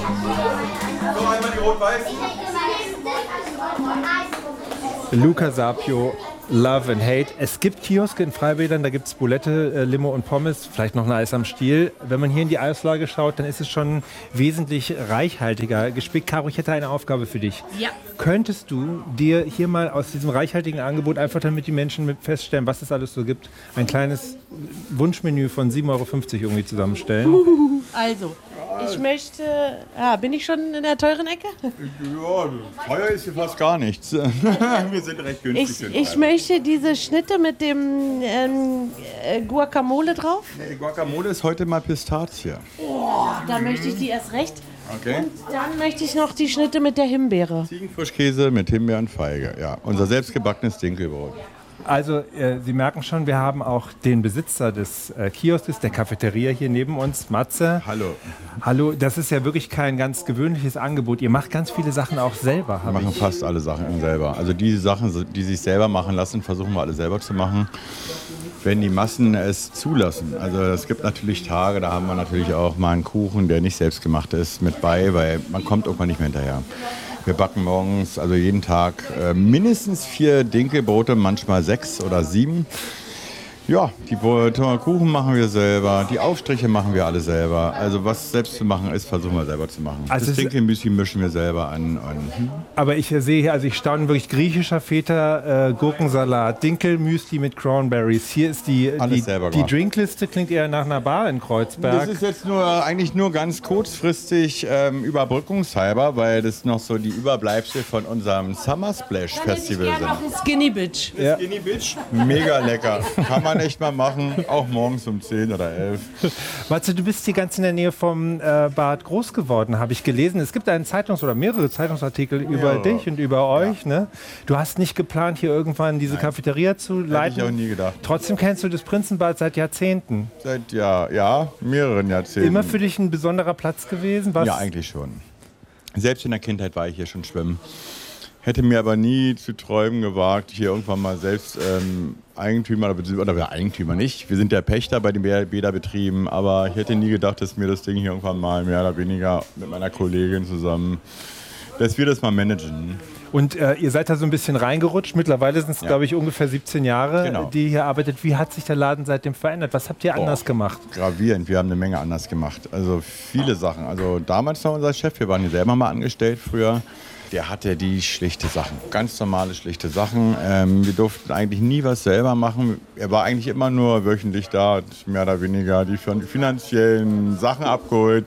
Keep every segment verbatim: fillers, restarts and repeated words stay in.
So, einmal die rot-weiß. Luca Sapio, Love and Hate. Es gibt Kioske in Freibädern, da gibt es Bulette, äh, Limo und Pommes, vielleicht noch ein Eis am Stiel. Wenn man hier in die Eislage schaut, dann ist es schon wesentlich reichhaltiger gespickt. Caro, ich hätte eine Aufgabe für dich. Ja. Könntest du dir hier mal aus diesem reichhaltigen Angebot einfach damit die Menschen mit feststellen, was es alles so gibt, ein kleines Wunschmenü von sieben Euro fünfzig irgendwie zusammenstellen? Also, ich möchte... Ah, bin ich schon in der teuren Ecke? Ja, teuer ist hier fast gar nichts. Wir sind recht günstig. Ich, ich möchte diese Schnitte mit dem ähm, äh, Guacamole drauf. Nee, Guacamole ist heute mal Pistazie. Oh, da möchte ich die erst recht. Okay. Und dann möchte ich noch die Schnitte mit der Himbeere. Ziegenfrischkäse mit Himbeer und Feige. Ja, unser selbstgebackenes Dinkelbrot. Also, äh, Sie merken schon, wir haben auch den Besitzer des äh, Kiosks, der Cafeteria hier neben uns, Matze. Hallo. Hallo, das ist ja wirklich kein ganz gewöhnliches Angebot. Ihr macht ganz viele Sachen auch selber. Wir machen ich. fast alle Sachen selber. Also die Sachen, die sich selber machen lassen, versuchen wir alle selber zu machen, wenn die Massen es zulassen. Also es gibt natürlich Tage, da haben wir natürlich auch mal einen Kuchen, der nicht selbst gemacht ist, mit bei, weil man kommt irgendwann nicht mehr hinterher. Wir backen morgens, also jeden Tag, äh, mindestens vier Dinkelbrote, manchmal sechs oder sieben. Ja, die Kuchen machen wir selber, die Aufstriche machen wir alle selber. Also was selbst zu machen ist, versuchen wir selber zu machen. Also das Dinkelmüsli mischen wir selber an. Und Aber ich sehe hier, also ich staune wirklich griechischer Feta, äh, Gurkensalat, Dinkelmüsli mit Cranberries. Hier ist die, Alles die, selber die gemacht. Drinkliste, klingt eher nach einer Bar in Kreuzberg. Das ist jetzt nur eigentlich nur ganz kurzfristig ähm, überbrückungshalber, weil das noch so die Überbleibsel von unserem Summer Splash Festival sind. Auf den Skinny Bitch. Ja. Skinny Bitch, mega lecker. Kann man echt mal machen, auch morgens um zehn oder elf. Matze, du bist hier ganz in der Nähe vom äh, Bad groß geworden, habe ich gelesen. Es gibt einen Zeitungs- oder mehrere Zeitungsartikel über Ja. dich und über euch. Ne? Du hast nicht geplant, hier irgendwann diese Cafeteria zu leiten. Hätte ich auch nie gedacht. Trotzdem kennst du das Prinzenbad seit Jahrzehnten. Seit ja, ja, mehreren Jahrzehnten. Immer für dich ein besonderer Platz gewesen? Was? Ja, eigentlich schon. Selbst in der Kindheit war ich hier schon schwimmen. Hätte mir aber nie zu träumen gewagt, hier irgendwann mal selbst ähm, Eigentümer, oder wir Eigentümer nicht. Wir sind der Pächter bei den Bäderbetrieben, aber ich hätte nie gedacht, dass mir das Ding hier irgendwann mal mehr oder weniger mit meiner Kollegin zusammen, dass wir das mal managen. Und äh, ihr seid da so ein bisschen reingerutscht. Mittlerweile sind es, Ja. glaube ich, ungefähr siebzehn Jahre, Genau. die ihr hier arbeitet. Wie hat sich der Laden seitdem verändert? Was habt ihr anders Boah, gemacht? Gravierend, wir haben eine Menge anders gemacht. Also viele Sachen. Also damals war unser Chef, wir waren hier selber mal angestellt früher. Der hatte die schlichte Sachen, ganz normale schlichte Sachen. Ähm, wir durften eigentlich nie was selber machen. Er war eigentlich immer nur wöchentlich da, hat mehr oder weniger die finanziellen Sachen abgeholt.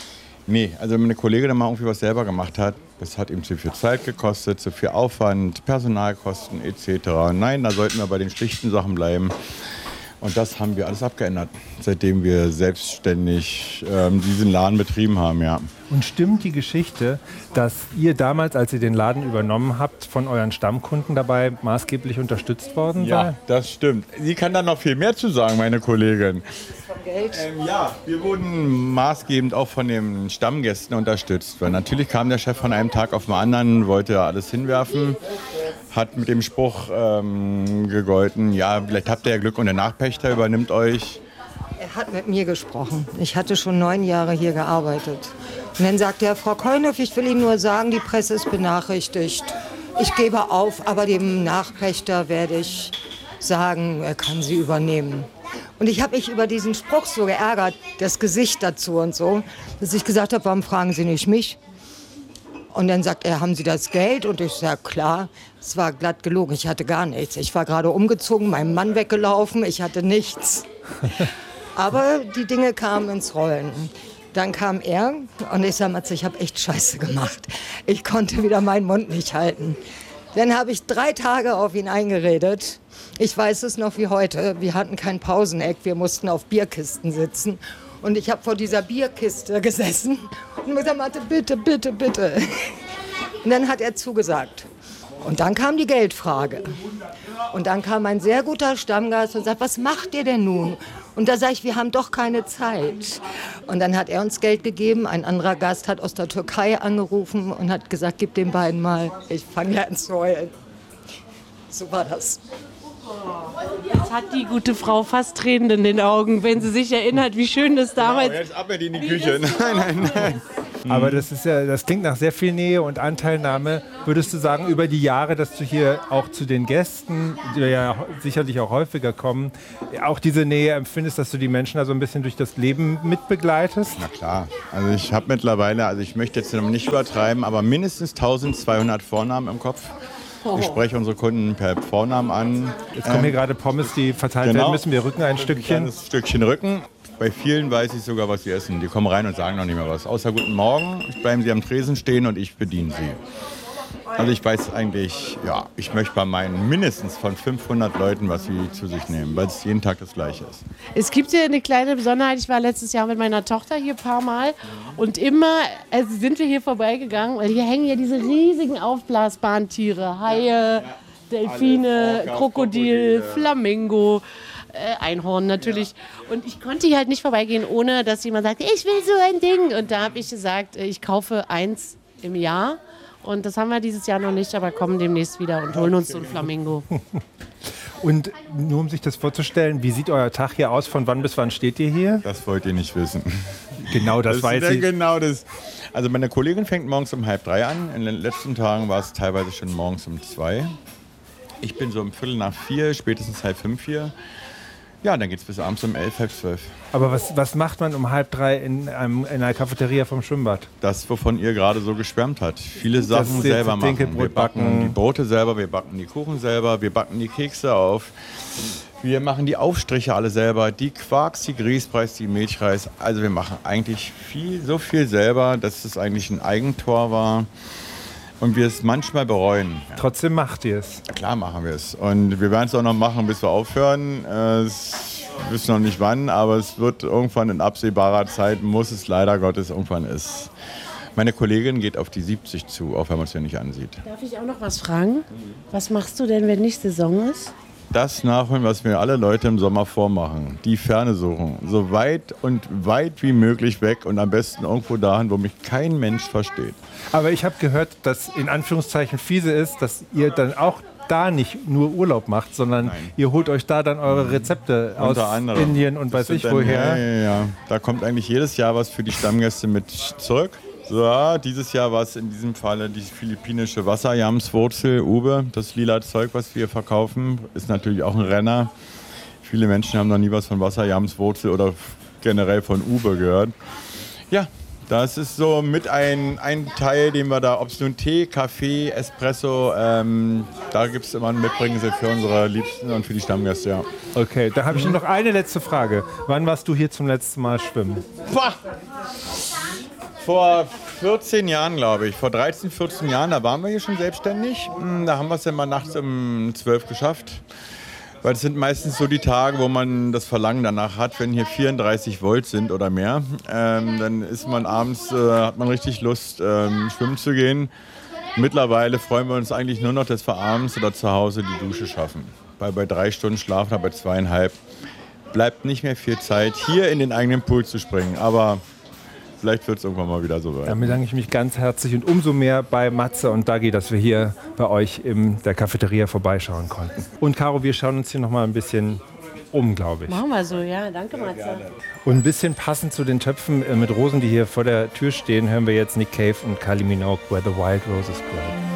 Nee, also wenn eine Kollegin dann mal irgendwie was selber gemacht hat, das hat ihm zu viel Zeit gekostet, zu viel Aufwand, Personalkosten et cetera. Nein, da sollten wir bei den schlichten Sachen bleiben. Und das haben wir alles abgeändert, seitdem wir selbstständig ähm, diesen Laden betrieben haben, ja. Und stimmt die Geschichte, dass ihr damals, als ihr den Laden übernommen habt, von euren Stammkunden dabei maßgeblich unterstützt worden Ja, seid? das stimmt. Sie kann da noch viel mehr zu sagen, meine Kollegin. Vom Geld. Ähm, ja, wir wurden maßgebend auch von den Stammgästen unterstützt. Weil natürlich kam der Chef von einem Tag auf den anderen, wollte alles hinwerfen, hat mit dem Spruch ähm, gegolten, ja, vielleicht habt ihr ja Glück und der Nachpächter übernimmt euch. Er hat mit mir gesprochen. Ich hatte schon neun Jahre hier gearbeitet. Und dann sagte er, Frau Keunhoff, ich will Ihnen nur sagen, die Presse ist benachrichtigt. Ich gebe auf, aber dem Nachpächter werde ich sagen, er kann sie übernehmen. Und ich habe mich über diesen Spruch so geärgert, das Gesicht dazu und so, dass ich gesagt habe, warum fragen Sie nicht mich? Und dann sagt er, haben Sie das Geld? Und ich sage, klar, es war glatt gelogen, ich hatte gar nichts. Ich war gerade umgezogen, meinem Mann weggelaufen, ich hatte nichts. Aber die Dinge kamen ins Rollen. Dann kam er und ich sage, Matze, ich habe echt Scheiße gemacht. Ich konnte wieder meinen Mund nicht halten. Dann habe ich drei Tage auf ihn eingeredet. Ich weiß es noch wie heute. Wir hatten kein Pauseneck, wir mussten auf Bierkisten sitzen. Und ich habe vor dieser Bierkiste gesessen und mir gesagt, Matze, bitte, bitte, bitte. Und dann hat er zugesagt. Und dann kam die Geldfrage. Und dann kam ein sehr guter Stammgast und sagt, was macht ihr denn nun? Und da sage ich, wir haben doch keine Zeit. Und dann hat er uns Geld gegeben. Ein anderer Gast hat aus der Türkei angerufen und hat gesagt, gib den beiden mal. Ich fange ja an zu heulen. So war das. Jetzt hat die gute Frau fast Tränen in den Augen, wenn sie sich erinnert, wie schön das damals... Genau, jetzt ab in die Küche. Nein, nein, nein. Aber das ist ja, das klingt nach sehr viel Nähe und Anteilnahme. Würdest du sagen, über die Jahre, dass du hier auch zu den Gästen, die ja sicherlich auch häufiger kommen, auch diese Nähe empfindest, dass du die Menschen da so ein bisschen durch das Leben mitbegleitest? Na klar. Also ich habe mittlerweile, also ich möchte jetzt nicht übertreiben, aber mindestens eintausendzweihundert Vornamen im Kopf. Ich spreche unsere Kunden per Vornamen an. Jetzt kommen hier gerade Pommes, die verteilt genau. werden müssen. Wir rücken ein Stückchen. Ein Stückchen Rücken. Bei vielen weiß ich sogar, was sie essen. Die kommen rein und sagen noch nicht mehr was. Außer guten Morgen, bleiben sie am Tresen stehen und ich bediene sie. Also ich weiß eigentlich, ja, ich möchte bei meinen mindestens von fünfhundert Leuten, was sie zu sich nehmen, weil es jeden Tag das Gleiche ist. Es gibt hier eine kleine Besonderheit. Ich war letztes Jahr mit meiner Tochter hier ein paar Mal und immer also sind wir hier vorbeigegangen, weil hier hängen ja diese riesigen aufblasbaren Tiere. Haie, Delfine, Orcas, Krokodil, Krokodile. Flamingo. Äh, Einhorn natürlich. Ja. Und ich konnte hier halt nicht vorbeigehen, ohne dass jemand sagt, ich will so ein Ding. Und da habe ich gesagt, ich kaufe eins im Jahr. Und das haben wir dieses Jahr noch nicht, aber kommen demnächst wieder und holen uns so ein Flamingo. Und nur um sich das vorzustellen, wie sieht euer Tag hier aus? Von wann bis wann steht ihr hier? Das wollt ihr nicht wissen. Genau, das, das weiß ist ja ich. Genau das. Also meine Kollegin fängt morgens um halb drei an. In den letzten Tagen war es teilweise schon morgens um zwei. Ich bin so um Viertel nach vier, spätestens halb fünf hier. Ja, dann geht es bis abends um elf, halb zwölf. Aber was, was macht man um halb drei in, einem, in einer Cafeteria vom Schwimmbad? Das, wovon ihr gerade so geschwärmt habt. Viele Sachen Das selber machen. Dinkelbrot Wir backen backen. die Brote selber, wir backen die Kuchen selber, wir backen die Kekse auf. Wir machen die Aufstriche alle selber, die Quarks, die Grießpreis, die Milchreis. Also wir machen eigentlich viel, so viel selber, dass es eigentlich ein Eigentor war. Und wir es manchmal bereuen. Trotzdem macht ihr es. Klar machen wir es. Und wir werden es auch noch machen, bis wir aufhören. Äh, Es, wir wissen noch nicht wann, aber es wird irgendwann in absehbarer Zeit, muss es leider Gottes irgendwann ist. Meine Kollegin geht auf die siebzig zu, auch wenn man es ja nicht ansieht. Darf ich auch noch was fragen? Was machst du denn, wenn nicht Saison ist? Das nachholen, was mir alle Leute im Sommer vormachen. Die Ferne suchen. So weit und weit wie möglich weg und am besten irgendwo dahin, wo mich kein Mensch versteht. Aber ich habe gehört, dass in Anführungszeichen fiese ist, dass ihr dann auch da nicht nur Urlaub macht, sondern Nein. ihr holt euch da dann eure Rezepte aus Unter anderem. Indien und Das weiß sind ich dann- woher. Ja, ja, ja. Da kommt eigentlich jedes Jahr was für die Stammgäste mit zurück. So, ja, dieses Jahr war es in diesem Falle die philippinische Wasserjamswurzel, Ube. Das lila Zeug, was wir verkaufen, ist natürlich auch ein Renner. Viele Menschen haben noch nie was von Wasserjamswurzel oder generell von Ube gehört. Ja, das ist so mit ein, ein Teil, den wir da, ob es nun Tee, Kaffee, Espresso, ähm, da gibt es immer ein Mitbringsel für unsere Liebsten und für die Stammgäste, ja. Okay, da habe ich nur noch eine letzte Frage. Wann warst du hier zum letzten Mal schwimmen? Boah. Vor vierzehn Jahren, glaube ich, vor dreizehn, vierzehn Jahren, da waren wir hier schon selbstständig. Hm, Da haben wir es dann mal nachts um zwölf geschafft. Weil es sind meistens so die Tage, wo man das Verlangen danach hat, wenn hier vierunddreißig Volt sind oder mehr. Ähm, dann ist man abends, äh, hat man richtig Lust, ähm, schwimmen zu gehen. Mittlerweile freuen wir uns eigentlich nur noch, dass wir abends oder zu Hause die Dusche schaffen. Weil bei drei Stunden Schlaf oder bei zweieinhalb bleibt nicht mehr viel Zeit, hier in den eigenen Pool zu springen. Aber vielleicht wird es irgendwann mal wieder so Dann sein. bedanke ich mich ganz herzlich und umso mehr bei Matze und Dagi, dass wir hier bei euch in der Cafeteria vorbeischauen konnten. Und Caro, wir schauen uns hier noch mal ein bisschen um, glaube ich. Machen wir so, ja. Danke, Matze. Und ein bisschen passend zu den Töpfen äh, mit Rosen, die hier vor der Tür stehen, hören wir jetzt Nick Cave und Kylie Minogue, Where the Wild Roses Grow.